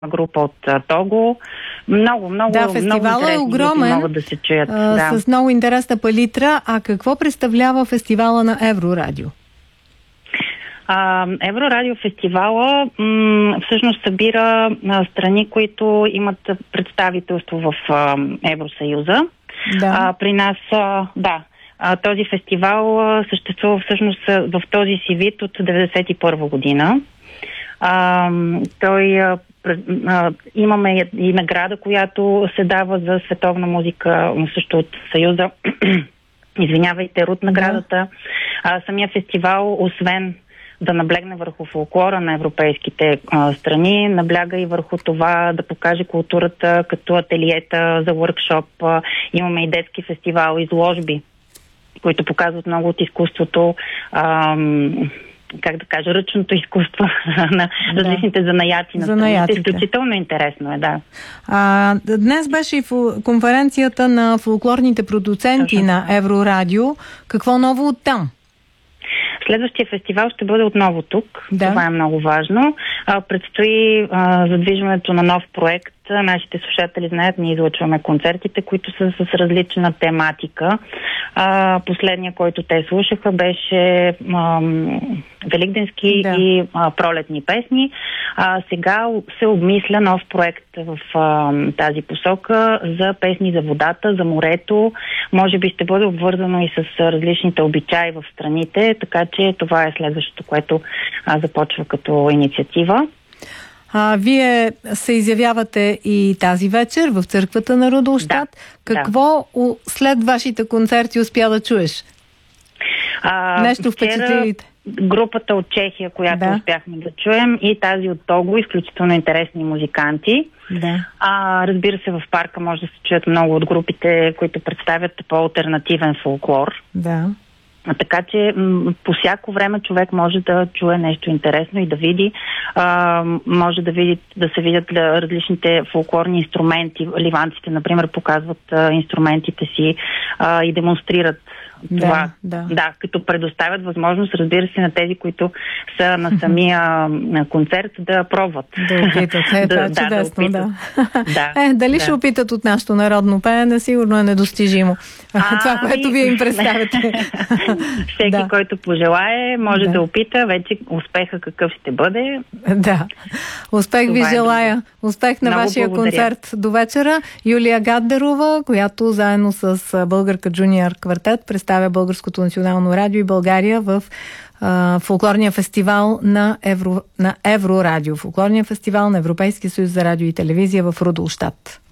група от Того. Много фестивалът е огромен, могат да се чуят. С много интересна палитра. А какво представлява фестивала на Еврорадио? Еврорадио фестивала всъщност събира страни, които имат представителство в Евросъюза. Да. При нас, този фестивал съществува всъщност в този си вид от 1991 година. Имаме и награда, която се дава за световна музика, също от Съюза. Извинявайте, РУД наградата. Самия фестивал, освен да наблегне върху фолклора на европейските страни, набляга и върху това да покаже културата като ателиета за workshop. Имаме и детски фестивал, изложби, които показват много от изкуството, ръчното изкуство на различните занаяти на страните. Изключително интересно е, да. Днес беше и конференцията на фолклорните продуценти на Еврорадио. Какво ново оттам? Следващия фестивал ще бъде отново тук. Да. Това е много важно. Предстои задвижването на нов проект. Нашите слушатели знаят, ние излъчваме концертите, които са с различна тематика. Последния, който те слушаха, беше великденски и пролетни песни. Сега се обмисля нов проект в тази посока за песни за водата, за морето. Може би ще бъде обвързано и с различните обичаи в страните, така че това е следващото, което започва като инициатива. Вие се изявявате и тази вечер в църквата на Рудолщат. Какво след вашите концерти успя да чуеш? Нещо впечатлилите? Групата от Чехия, която успяхме да чуем, и тази от Того, изключително интересни музиканти. Да. Разбира се, в парка може да се чуят много от групите, които представят по-алтернативен фолклор. Да. Така че по всяко време човек може да чуе нещо интересно и да види. Може да се видят различните фолклорни инструменти. Ливанците, например, показват инструментите си и демонстрират това. Да, като предоставят възможност, разбира се, на тези, които са на самия концерт, да пробват. Да опитат. Това е чудесно, дали ще опитат от нашето народно пеене, сигурно е недостижимо. Това, което вие им представяте. Всеки, който пожелае, може да опита. Вече успеха какъв ще бъде. Да. Успех ви желая. Успех на вашия концерт до вечера. Юлия Гаддерова, която заедно с Българка Джуниор Квартет представя Българското национално радио и България в фолклорния фестивал на Еврорадио. Фолклорния фестивал на Европейския съюз за радио и телевизия в Рудолщат.